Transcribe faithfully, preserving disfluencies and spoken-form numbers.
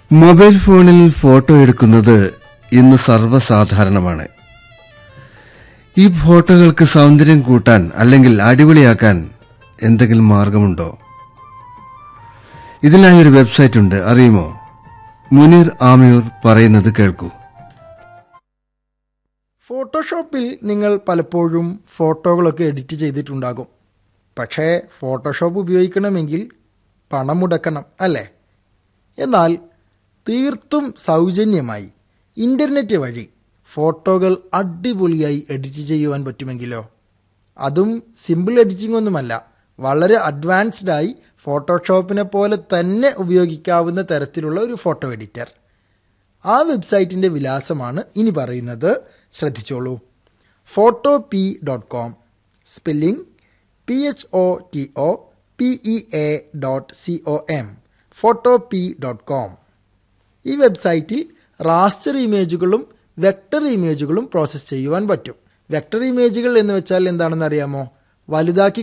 Mobile ഫോണിൽ photo എടുക്കുന്നത് ഇന്ന് സർവ്വസാധാരണമാണ്. ഈ ഫോട്ടോകൾക്ക് സൗന്ദര്യം കൂട്ടാൻ അല്ലെങ്കിൽ അടിപൊളിയാക്കാൻ എന്തെങ്കിലും മാർഗമുണ്ടോ? ഇതിനായി ഒരു വെബ്സൈറ്റ് ഉണ്ട്, അറിയുമോ? മുനീർ ആമിയൂർ പറയുന്നത് കേൾക്കൂ. ഫോട്ടോഷോപ്പിൽ നിങ്ങൾ പലപ്പോഴും ഫോട്ടോകളൊക്കെ എഡിറ്റ് ചെയ്തിട്ടുണ്ടാകും. പക്ഷേ ഫോട്ടോഷോപ്പ് ഉപയോഗിക്കണമെങ്കിൽ പണം മുടക്കണം, അല്ലേ? എന്നാൽ തീർത്തും സൗജന്യമായി ഇൻ്റർനെറ്റ് വഴി ഫോട്ടോകൾ അടിപൊളിയായി എഡിറ്റ് ചെയ്യുവാൻ പറ്റുമെങ്കിലോ? അതും സിമ്പിൾ എഡിറ്റിംഗ് ഒന്നുമല്ല, വളരെ അഡ്വാൻസ്ഡായി ഫോട്ടോഷോപ്പിനെ പോലെ തന്നെ ഉപയോഗിക്കാവുന്ന തരത്തിലുള്ള ഒരു ഫോട്ടോ എഡിറ്റർ. ആ വെബ്സൈറ്റിൻ്റെ വിലാസമാണ് ഇനി പറയുന്നത്. ശ്രദ്ധിച്ചോളൂ. Photo P dot com, spelling P H O T O P E A dot C O M, photo P dot com. ഈ വെബ്സൈറ്റിൽ റാസ്റ്റർ ഇമേജുകളും വെക്ടർ ഇമേജുകളും പ്രോസസ്സ് ചെയ്യുവാൻ പറ്റും. വെക്ടർ ഇമേജുകൾ എന്ന് വെച്ചാൽ എന്താണെന്ന് അറിയാമോ? വലുതാക്കി